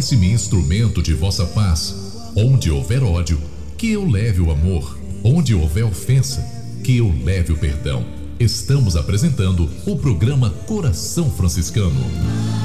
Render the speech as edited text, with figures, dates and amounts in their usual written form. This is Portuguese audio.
Faz-me instrumento de vossa paz. Onde houver ódio, que eu leve o amor. Onde houver ofensa, que eu leve o perdão. Estamos apresentando o programa Coração Franciscano.